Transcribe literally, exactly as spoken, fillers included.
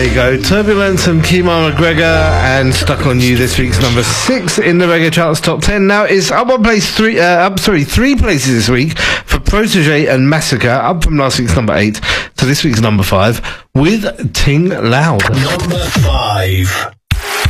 There you go, Turbulence and Kemar McGregor, and Stuck on You, this week's number six in the Reggae Charts Top ten. Now it's up one place, three, uh, up sorry, three places this week for Protege and Massacre, up from last week's number eight to this week's number five with Ting Loud. Number five.